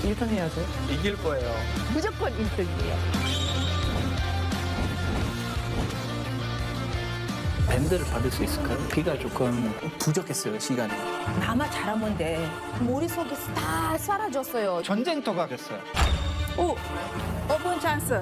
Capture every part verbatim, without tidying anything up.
일 등 해야죠. 이길 거예요. 무조건 일 등이에요. 밴드를 받을 수 있을까요? 비가 조금 부족했어요, 시간이. 나만 잘하면 돼. 머릿속에 다 사라졌어요. 전쟁터가 됐어요. 오! 오픈 찬스.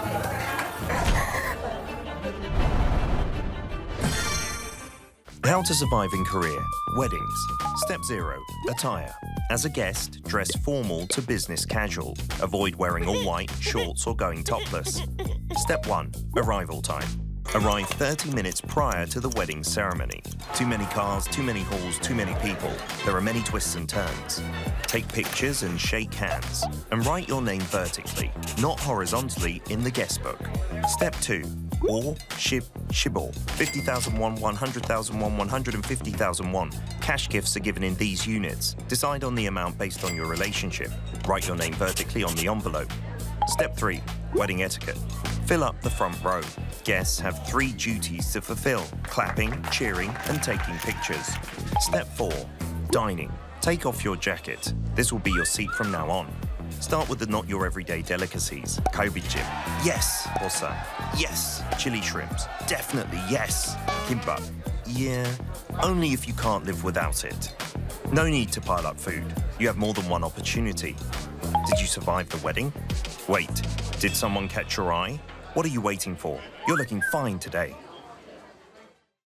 How to survive in Korea. Weddings. Step zero, attire. As a guest, dress formal to business casual. Avoid wearing all white, shorts or going topless. Step one, arrival time. Arrive thirty minutes prior to the wedding ceremony. Too many cars, too many halls, too many people. There are many twists and turns. Take pictures and shake hands. And write your name vertically, not horizontally, in the guest book. Step two, or, shib, shibor. fifty thousand won, one hundred thousand won, one hundred fifty thousand won. Cash gifts are given in these units. Decide on the amount based on your relationship. Write your name vertically on the envelope. Step three, wedding etiquette. Fill up the front row. Guests have three duties to fulfill: clapping, cheering, and taking pictures. Step four, dining. Take off your jacket. This will be your seat from now on. Start with the not your everyday delicacies. Kobe-jip. Yes. Bosa. Yes. Chili shrimps. Definitely yes. Kimbap. Yeah. Only if you can't live without it. No need to pile up food. You have more than one opportunity. Did you survive the wedding? Wait. Did someone catch your eye? What are you waiting for? You're looking fine today.